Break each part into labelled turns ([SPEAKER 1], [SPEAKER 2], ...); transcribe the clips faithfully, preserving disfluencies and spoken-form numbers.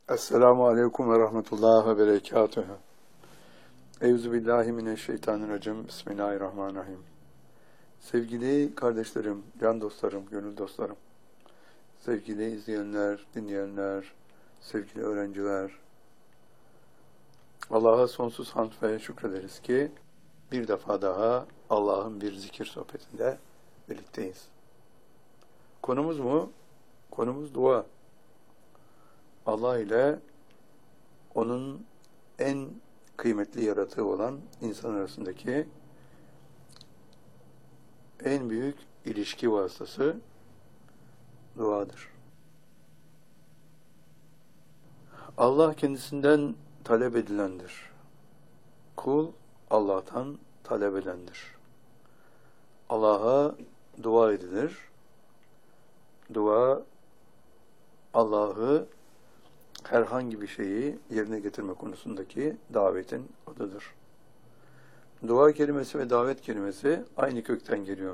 [SPEAKER 1] Esselamu Aleyküm ve Rahmetullah ve Berekatuhu. Euzubillahimineşşeytanirracim. Bismillahirrahmanirrahim. Sevgili kardeşlerim, can dostlarım, gönül dostlarım, sevgili izleyenler, dinleyenler, sevgili öğrenciler, Allah'a sonsuz hamd ve şükrederiz ki bir defa daha Allah'ın bir zikir sohbetinde birlikteyiz. Konumuz mu? Konumuz dua. Allah ile onun en kıymetli yaratığı olan insan arasındaki en büyük ilişki vasıtası duadır. Allah kendisinden talep edilendir. Kul Allah'tan talep edendir. Allah'a dua edilir. Dua Allah'ı herhangi bir şeyi yerine getirme konusundaki davetin adıdır. Dua kelimesi ve davet kelimesi aynı kökten geliyor.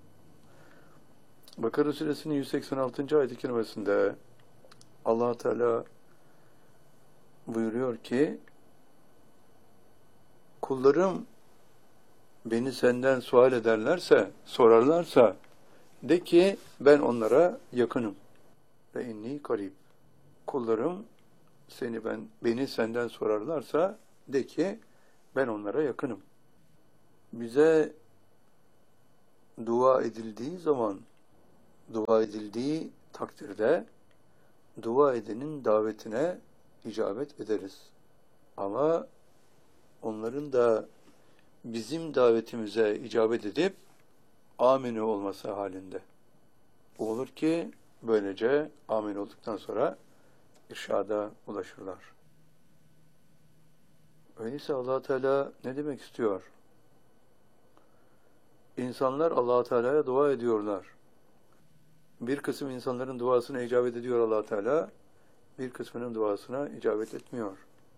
[SPEAKER 1] Bakara Suresinin yüz seksen altıncı ayet-i kerimesinde Allah Teala buyuruyor ki, kullarım beni senden sual ederlerse, sorarlarsa de ki ben onlara yakınım. Ve inni karib. Kullarım seni ben beni senden sorarlarsa de ki ben onlara yakınım. Bize dua edildiği zaman, dua edildiği takdirde dua edenin davetine icabet ederiz. Ama onların da bizim davetimize icabet edip amini olması halinde. Bu olur ki böylece amin olduktan sonra irşada ulaşırlar. Öyleyse Allah Teala ne demek istiyor? İnsanlar Allah Teala'ya dua ediyorlar. Bir kısım insanların duasına icabet ediyor Allah Teala, bir kısmının duasına icabet etmiyor.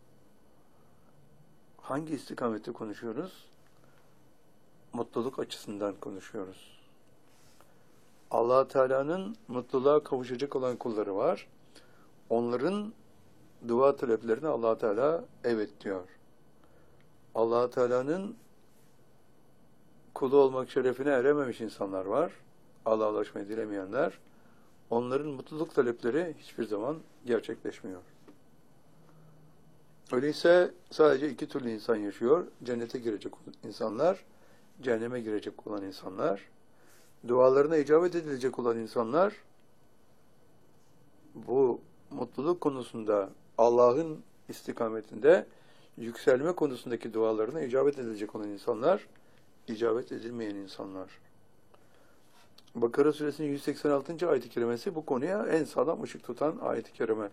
[SPEAKER 1] Hangi istikamette konuşuyoruz? Mutluluk açısından konuşuyoruz. Allah Teala'nın mutluluğa kavuşacak olan kulları var. Onların dua taleplerine Allah Teala evet diyor. Allah Teala'nın kulu olmak şerefine erememiş insanlar var. Allah'a ulaşmayı dilemeyenler. Onların mutluluk talepleri hiçbir zaman gerçekleşmiyor. Öyleyse sadece iki türlü insan yaşıyor. Cennete girecek insanlar, cehenneme girecek olan insanlar, dualarına icabet edilecek olan insanlar, bu mutluluk konusunda Allah'ın istikametinde yükselme konusundaki dualarına icabet edilecek olan insanlar, icabet edilmeyen insanlar. Bakara Suresinin yüz seksen altıncı ayet-i kerimesi bu konuya en sağlam ışık tutan ayet-i kerime.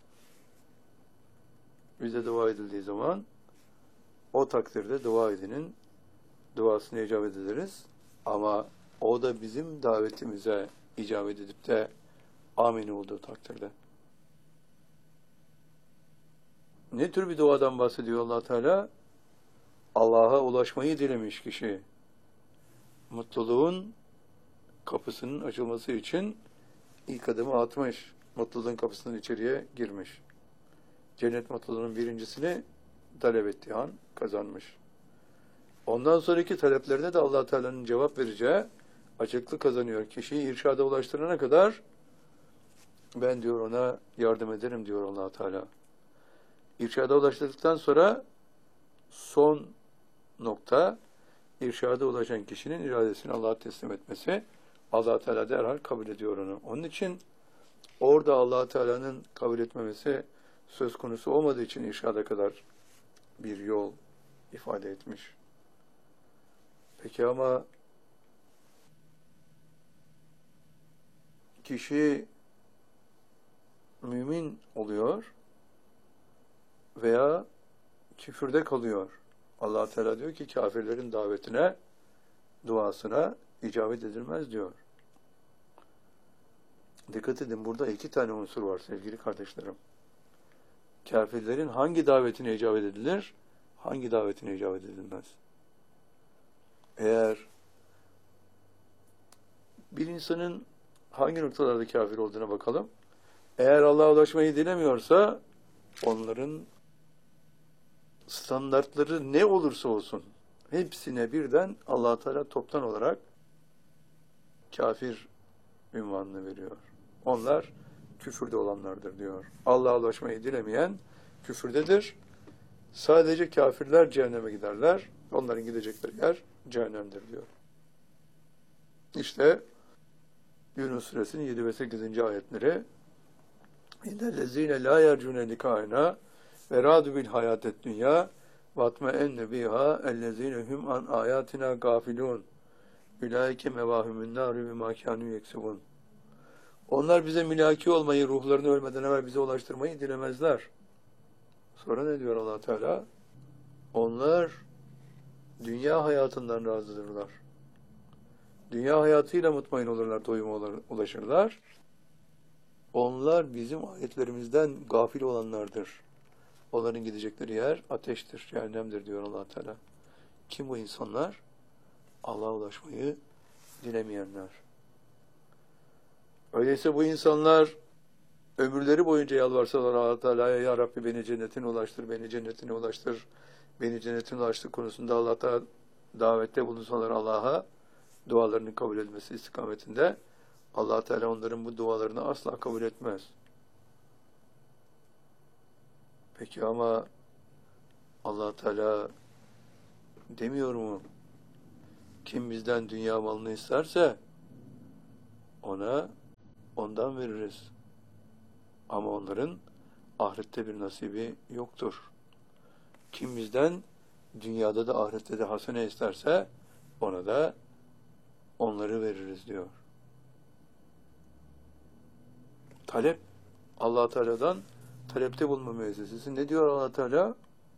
[SPEAKER 1] Bize dua edildiği zaman o takdirde dua edenin duasına icabet ederiz. Ama o da bizim davetimize icabet edip de amin olduğu takdirde. Ne tür bir duadan bahsediyor Allah Teala? Allah'a ulaşmayı dilemiş kişi, mutluluğun kapısının açılması için ilk adımı atmış, mutluluğun kapısından içeriye girmiş. Cennet mutluluğunun birincisini talep ettiği an kazanmış. Ondan sonraki taleplerine de Allah Teala'nın cevap vereceği açıklık kazanıyor. Kişiyi irşada ulaştırana kadar ben diyor ona yardım ederim diyor Allah Teala. İrşada ulaştırdıktan sonra son nokta irşada ulaşan kişinin iradesini Allah'a teslim etmesi. Allah Teala derhal kabul ediyor onu. Onun için orada Allah Teala'nın kabul etmemesi söz konusu olmadığı için irşada kadar bir yol ifade etmiş. Peki ama kişi mümin oluyor veya küfürde kalıyor. Allah Teala diyor ki kafirlerin davetine, duasına icabet edilmez diyor. Dikkat edin, burada iki tane unsur var sevgili kardeşlerim. Kafirlerin hangi davetine icabet edilir, hangi davetine icabet edilmez. Eğer bir insanın hangi noktalarda kafir olduğuna bakalım. Eğer Allah'a ulaşmayı dilemiyorsa onların standartları ne olursa olsun hepsine birden Allah Teala toptan olarak kafir ünvanını veriyor. Onlar küfürde olanlardır diyor. Allah'a ulaşmayı dilemeyen küfürdedir. Sadece kafirler cehenneme giderler. Onların gidecekleri yer cehennemdir diyor. İşte Yunus Suresinin yedi ve sekizinci ayetleri İnnellezîne lâ yercûne likâina ve râdü bil hayâtet dünyâ vatme'enne biha ellezîne hum an âyâtina gâfilûn ulaike mevâhumün nâri ve mâ kânû yeksibûn. Onlar bize mülaki olmayı, ruhlarını ölmeden evvel bize ulaştırmayı dilemezler. Sonra ne diyor Allah Teala? Onlar dünya hayatından razıdırlar. Dünya hayatıyla mutmain olurlar, doyuma ulaşırlar. Onlar bizim ayetlerimizden gafil olanlardır. Onların gidecekleri yer ateştir, cehennemdir diyor Allah Teala. Kim bu insanlar? Allah'a ulaşmayı dilemeyenler. Öyleyse bu insanlar ömürleri boyunca yalvarsalar Allah Teala'ya, ya Rabbi beni cennetine ulaştır, beni cennetine ulaştır, beni cennetine ulaştır konusunda Allah'ta davette bulunsalar Allah'a, dualarının kabul edilmesi istikametinde, Allah Teala onların bu dualarını asla kabul etmez. Peki ama Allah Teala demiyor mu? Kim bizden dünya malını isterse ona ondan veririz. Ama onların ahirette bir nasibi yoktur. Kim bizden dünyada da ahirette de hasene isterse ona da onları veririz diyor. Talep, Allah Teala'dan talepte bulunma müessesesi. Ne diyor Allah Teala?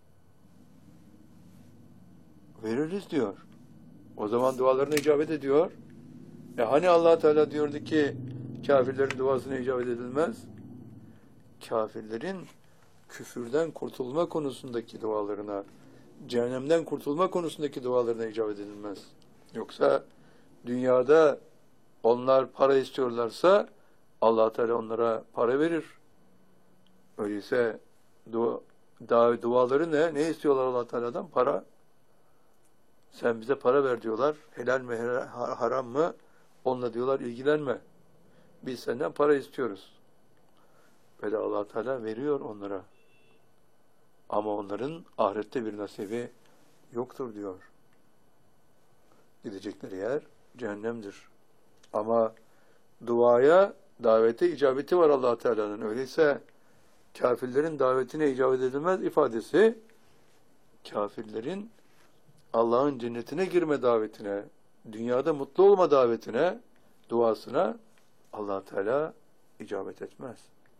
[SPEAKER 1] Veririz diyor. O zaman dualarına icabet ediyor. E hani Allah Teala diyordu ki kafirlerin duasına icabet edilmez? Kafirlerin küfürden kurtulma konusundaki dualarına, cehennemden kurtulma konusundaki dualarına icabet edilmez. Yoksa dünyada onlar para istiyorlarsa Allah Teala onlara para verir. Öyleyse dua, da, duaları ne? Ne istiyorlar Allah Teala'dan? Para. Sen bize para ver diyorlar. Helal mi, haram mı? Onunla diyorlar ilgilenme. Biz senden para istiyoruz. Ve de Allah Teala veriyor onlara. Ama onların ahirette bir nasibi yoktur diyor. Gidecekleri yer cehennemdir. Ama duaya, davete icabeti var Allah Teala'nın. Öyleyse kafirlerin davetine icabet edilmez ifadesi, kafirlerin Allah'ın cennetine girme davetine, dünyada mutlu olma davetine, duasına Allah Teala icabet etmez.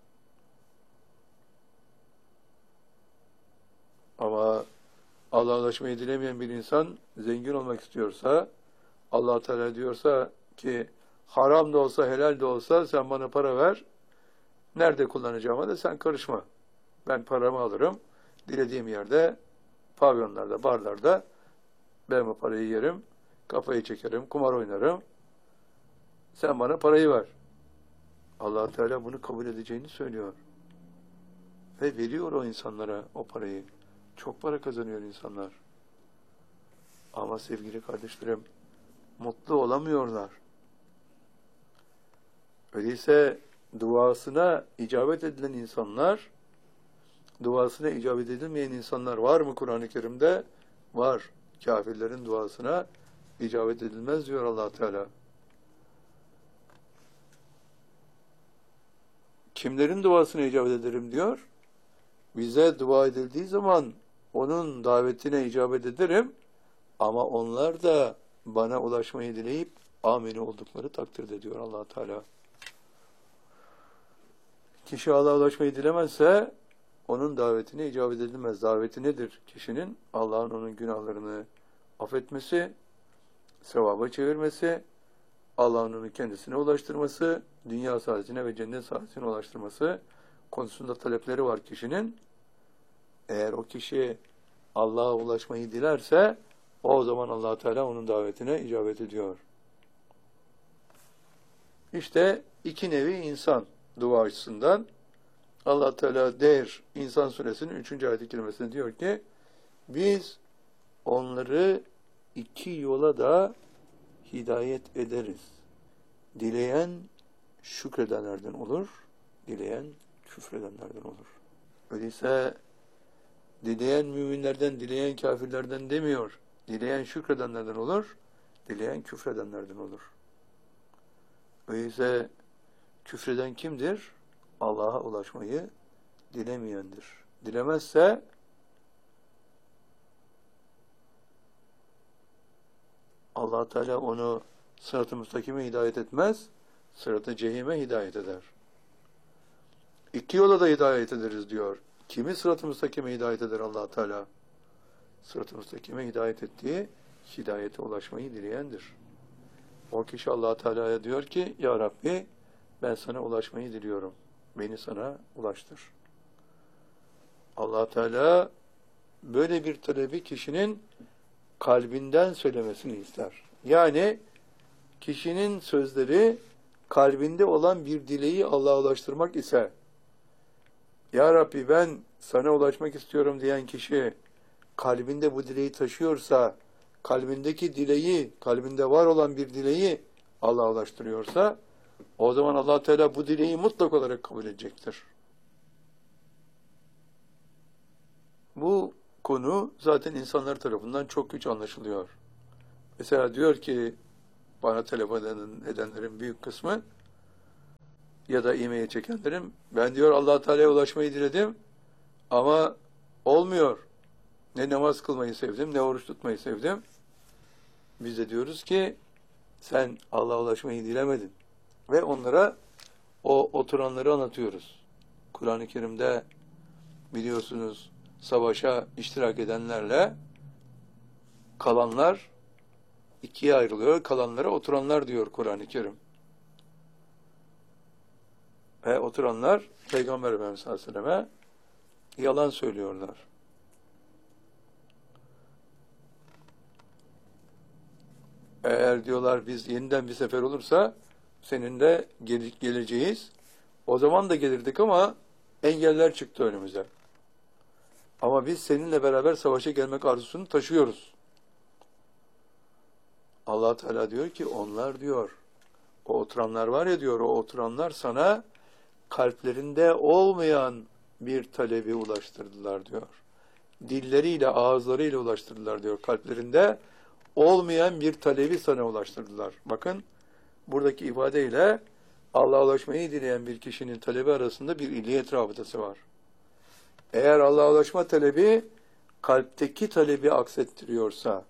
[SPEAKER 1] Ama Allah'a ulaşmayı dilemeyen bir insan zengin olmak istiyorsa, Allah Teala diyorsa ki haram da olsa helal de olsa sen bana para ver, nerede kullanacağıma da sen karışma. Ben paramı alırım, dilediğim yerde, pavyonlarda, barlarda ben bu parayı yerim, kafayı çekerim, kumar oynarım. Sen bana parayı ver. Allah Teala bunu kabul edeceğini söylüyor. Ve veriyor o insanlara o parayı. Çok para kazanıyor insanlar. Ama sevgili kardeşlerim, mutlu olamıyorlar. Öyleyse duasına icabet edilen insanlar, duasına icabet edilmeyen insanlar var mı Kur'an-ı Kerim'de? Var. Kafirlerin duasına icabet edilmez diyor Allah Teala. Kimlerin duasına icabet ederim diyor? Bize dua edildiği zaman onun davetine icabet ederim ama onlar da bana ulaşmayı dileyip amini oldukları takdirde diyor Allah Teala. Kişi Allah'a ulaşmayı dilemezse onun davetine icabet edilmez. Daveti nedir? Kişinin Allah'ın onun günahlarını affetmesi, sevaba çevirmesi, Allah'ın onu kendisine ulaştırması, dünya saadetine ve cennet saadetine ulaştırması konusunda talepleri var kişinin. Eğer o kişi Allah'a ulaşmayı dilerse o zaman Allah Teala onun davetine icabet ediyor. İşte iki nevi insan dua açısından. Allah Teala der İnsan Suresinin üçüncü ayet-i kerimesinde diyor ki biz onları iki yola da hidayet ederiz. Dileyen şükredenlerden olur, dileyen küfredenlerden olur. Öyleyse dileyen müminlerden, dileyen kafirlerden demiyor. Dileyen şükredenlerden olur, dileyen küfredenlerden olur. Öyleyse küfreden kimdir? Allah'a ulaşmayı dilemeyendir. Dilemezse Allah Teala onu sırat-ı müstakime hidayet etmez, sırat-ı cehime hidayet eder. İki yola da hidayet ederiz diyor. Kimi sırat-ı müstakime hidayet eder Allah Teala? Sırat-ı müstakime hidayet ettiği, hidayete ulaşmayı dileyendir. O kişi Allah Teala'ya diyor ki, Ya Rabbi ben sana ulaşmayı diliyorum. Beni sana ulaştır. Allah Teala böyle bir talebi kişinin kalbinden söylemesini ister. Yani kişinin sözleri kalbinde olan bir dileği Allah'a ulaştırmak ise, Ya Rabbi ben sana ulaşmak istiyorum diyen kişi kalbinde bu dileği taşıyorsa, kalbindeki dileği, kalbinde var olan bir dileği Allah'a ulaştırıyorsa, o zaman Allah Teala bu dileği mutlak olarak kabul edecektir. Bu konu zaten insanlar tarafından çok güç anlaşılıyor. Mesela diyor ki bana telefon edenlerin büyük kısmı ya da e-mail çekenlerin, ben diyor Allah Teala'ya ulaşmayı diledim ama olmuyor. Ne namaz kılmayı sevdim, ne oruç tutmayı sevdim. Biz de diyoruz ki sen Allah'a ulaşmayı dilemedin. Ve onlara o oturanları anlatıyoruz. Kur'an-ı Kerim'de biliyorsunuz savaşa iştirak edenlerle kalanlar ikiye ayrılıyor. Kalanlara oturanlar diyor Kur'an-ı Kerim. Ve oturanlar Peygamber Efendimiz sallallahu aleyhi ve selleme yalan söylüyorlar. Eğer diyorlar biz yeniden bir sefer olursa seninle gel geleceğiz. O zaman da gelirdik ama engeller çıktı önümüze. Ama biz seninle beraber savaşa gelmek arzusunu taşıyoruz. Allah Teala diyor ki onlar diyor, o oturanlar var ya diyor, o oturanlar sana kalplerinde olmayan bir talebi ulaştırdılar diyor. Dilleriyle, ağızlarıyla ulaştırdılar diyor. Kalplerinde olmayan bir talebi sana ulaştırdılar. Bakın buradaki ifadeyle Allah'a ulaşmayı dileyen bir kişinin talebi arasında bir illiyet rabıtası var. Eğer Allah'a ulaşma talebi kalpteki talebi aksettiriyorsa,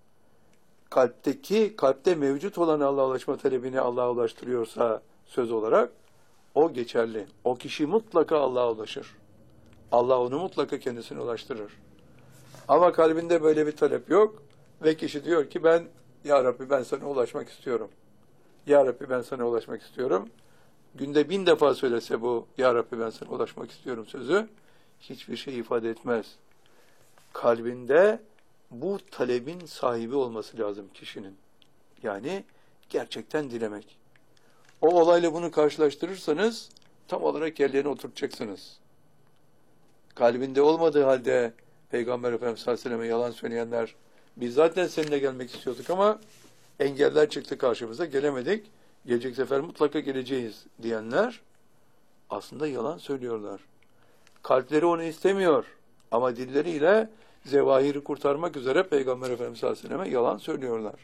[SPEAKER 1] kalpteki, kalpte mevcut olan Allah'a ulaşma talebini Allah'a ulaştırıyorsa söz olarak o geçerli. O kişi mutlaka Allah'a ulaşır. Allah onu mutlaka kendisine ulaştırır. Ama kalbinde böyle bir talep yok ve kişi diyor ki ben, Ya Rabbi ben sana ulaşmak istiyorum. Ya Rabbi ben sana ulaşmak istiyorum. Günde bin defa söylese bu Ya Rabbi ben sana ulaşmak istiyorum sözü hiçbir şey ifade etmez. Kalbinde bu talebin sahibi olması lazım kişinin. Yani gerçekten dilemek. O olayla bunu karşılaştırırsanız tam olarak yerlerine oturtacaksınız. Kalbinde olmadığı halde Peygamber Efendimiz sallallahu aleyhi ve sellem'e yalan söyleyenler, biz zaten seninle gelmek istiyorduk ama engeller çıktı karşımıza, gelemedik. Gelecek sefer mutlaka geleceğiz diyenler aslında yalan söylüyorlar. Kalpleri onu istemiyor ama dilleriyle zevahiri kurtarmak üzere Peygamber Efendimiz sallallahu aleyhi ve sellem'e yalan söylüyorlar.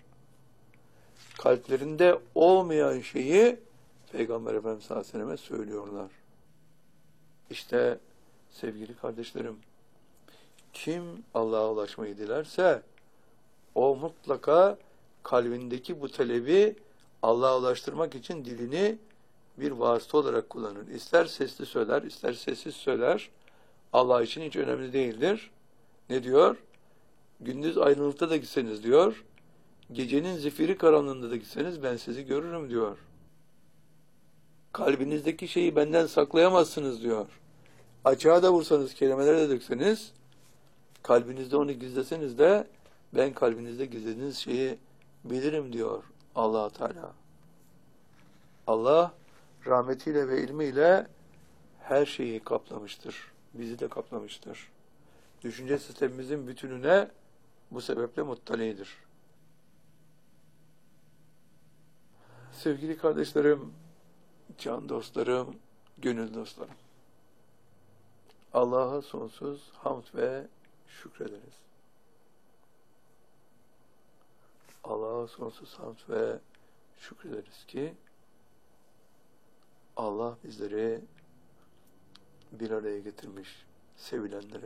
[SPEAKER 1] Kalplerinde olmayan şeyi Peygamber Efendimiz sallallahu aleyhi ve sellem'e söylüyorlar. İşte sevgili kardeşlerim, kim Allah'a ulaşmayı dilerse o mutlaka kalbindeki bu talebi Allah'a ulaştırmak için dilini bir vasıta olarak kullanır. İster sesli söyler, ister sessiz söyler. Allah için hiç önemli değildir. Ne diyor? Gündüz aydınlıkta da gitseniz diyor, gecenin zifiri karanlığında da gitseniz ben sizi görürüm diyor. Kalbinizdeki şeyi benden saklayamazsınız diyor. Açığa da vursanız, kelimelere de dökseniz, kalbinizde onu gizleseniz de ben kalbinizde gizlediğiniz şeyi bilirim diyor Allah Teala. Allah rahmetiyle ve ilmiyle her şeyi kaplamıştır. Bizi de kaplamıştır. Düşünce sistemimizin bütününe bu sebeple muttalidir. Sevgili kardeşlerim, can dostlarım, gönül dostlarım. Allah'a sonsuz hamd ve şükrederiz. Allah'a sonsuz hamd ve şükrederiz ki Allah bizleri bir araya getirmiş, sevilenleri.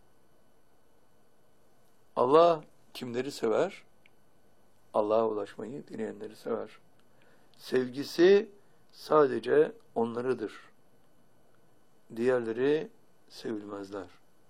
[SPEAKER 1] Allah kimleri sever? Allah'a ulaşmayı dileyenleri sever. Sevgisi sadece onlarıdır. Diğerleri sevilmezler.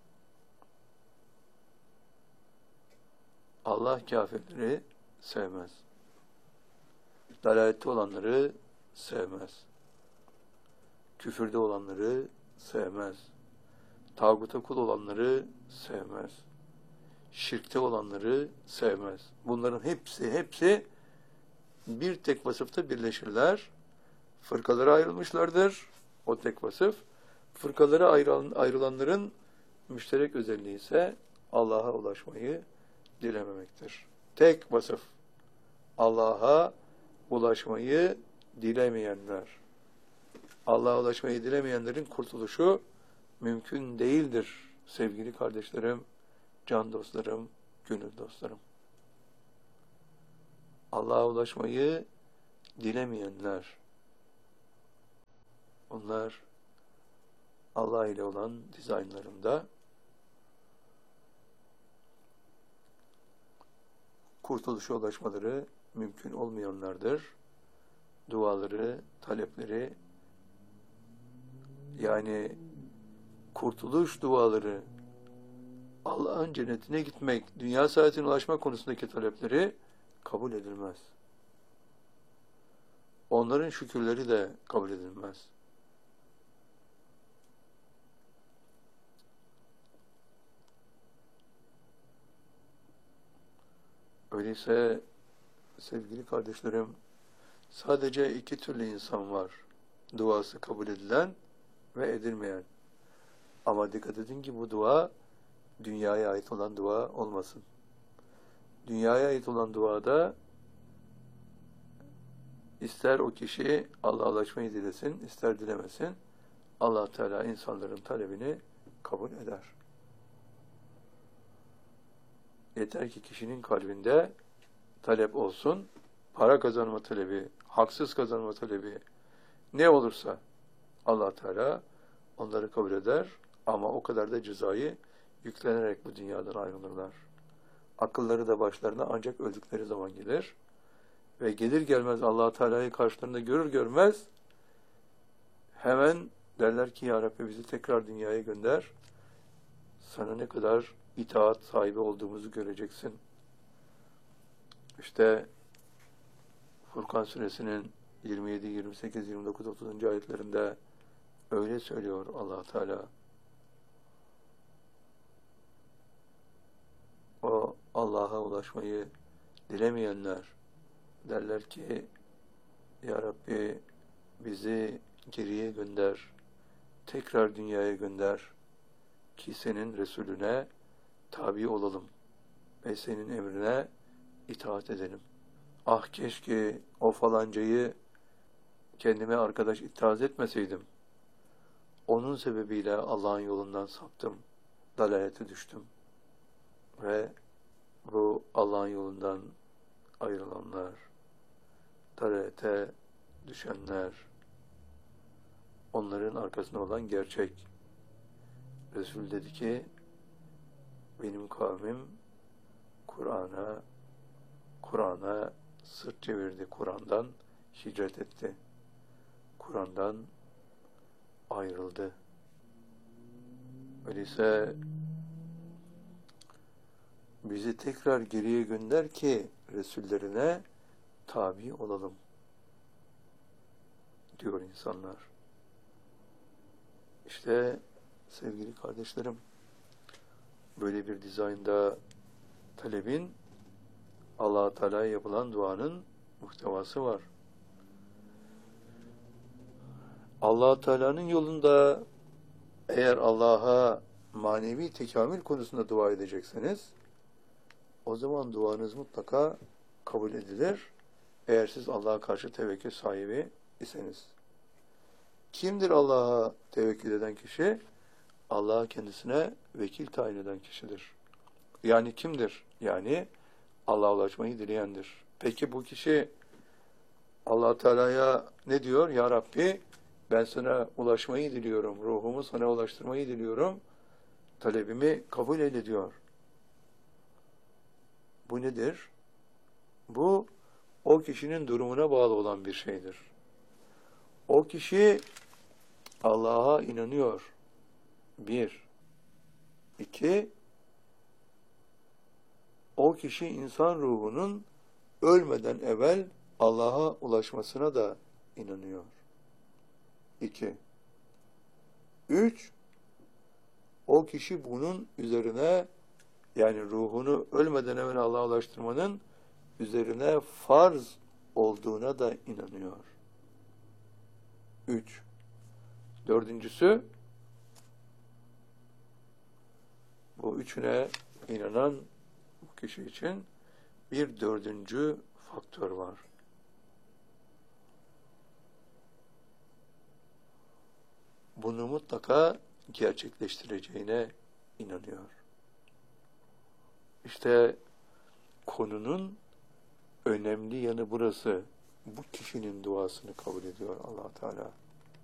[SPEAKER 1] Allah kafirleri sevmez. Dalalette olanları sevmez. Küfürde olanları sevmez. Tağuta kul olanları sevmez. Şirkte olanları sevmez. Bunların hepsi, hepsi bir tek vasıfta birleşirler. Fırkalara ayrılmışlardır. O tek vasıf. Fırkalara ayrılan, ayrılanların müşterek özelliği ise Allah'a ulaşmayı dilememektir. Tek vasıf. Allah'a ulaşmayı dilemeyenler. Allah'a ulaşmayı dilemeyenlerin kurtuluşu mümkün değildir. Sevgili kardeşlerim, can dostlarım, gönül dostlarım. Allah'a ulaşmayı dilemeyenler, onlar Allah ile olan dizaynlarında kurtuluşa ulaşmaları mümkün olmayanlardır. Duaları, talepleri, yani kurtuluş duaları, Allah'ın cennetine gitmek, dünya saadetine ulaşma konusundaki talepleri kabul edilmez. Onların şükürleri de kabul edilmez. Öyleyse sevgili kardeşlerim, sadece iki türlü insan var. Duası kabul edilen ve edilmeyen. Ama dikkat edin ki bu dua dünyaya ait olan dua olmasın. Dünyaya ait olan duada ister o kişi Allah'a ulaşmayı dilesin, ister dilemesin, Allah Teala insanların talebini kabul eder. Yeter ki kişinin kalbinde talep olsun, para kazanma talebi, haksız kazanma talebi ne olursa Allah Teala onları kabul eder ama o kadar da cezayı yüklenerek bu dünyadan ayrılırlar. Akılları da başlarına ancak öldükleri zaman gelir. Ve gelir gelmez Allah Teala'yı karşılarında görür görmez hemen derler ki ya Rabbi bizi tekrar dünyaya gönder. Sana ne kadar itaat sahibi olduğumuzu göreceksin. İşte Furkan suresinin yirmi yedi, yirmi sekiz, yirmi dokuz, otuzuncu ayetlerinde öyle söylüyor Allah Teala. O Allah'a ulaşmayı dilemeyenler derler ki ya Rabbi bizi geriye gönder, tekrar dünyaya gönder ki senin Resulüne tabi olalım ve senin emrine itaat edelim. Ah keşke o falancayı kendime arkadaş itaat etmeseydim. Onun sebebiyle Allah'ın yolundan saptım, dalalete düştüm. Ve bu Allah'ın yolundan ayrılanlar, dalalete düşenler, onların arkasında olan gerçek. Resul dedi ki, benim kavmim Kur'an'a Kur'an'a sırt çevirdi, Kur'an'dan hicret etti. Kur'an'dan ayrıldı. Öyleyse bizi tekrar geriye gönder ki Resullerine tabi olalım diyor insanlar. İşte sevgili kardeşlerim, böyle bir dizaynda talebin Allah-u Teala'ya yapılan duanın muhtevası var. Allah Teala'nın yolunda eğer Allah'a manevi tekamül konusunda dua edecekseniz, o zaman duanız mutlaka kabul edilir. Eğer siz Allah'a karşı tevekkül sahibi iseniz. Kimdir Allah'a tevekkül eden kişi? Allah'a kendisine vekil tayin eden kişidir. Yani kimdir? Yani Allah'a ulaşmayı dileyendir. Peki bu kişi Allah Teala'ya ne diyor? Ya Rabbi, ben sana ulaşmayı diliyorum. Ruhumu sana ulaştırmayı diliyorum. Talebimi kabul eyle diyor. Bu nedir? Bu o kişinin durumuna bağlı olan bir şeydir. O kişi Allah'a inanıyor. Bir. İki. O kişi insan ruhunun ölmeden evvel Allah'a ulaşmasına da inanıyor. İki. Üç. O kişi bunun üzerine, yani ruhunu ölmeden evvel Allah'a ulaştırmanın üzerine farz olduğuna da inanıyor. Üç. Dördüncüsü, bu üçüne inanan bu kişi için bir dördüncü faktör var. Bunu mutlaka gerçekleştireceğine inanıyor. İşte konunun önemli yanı burası. Bu kişinin duasını kabul ediyor Allah Teala.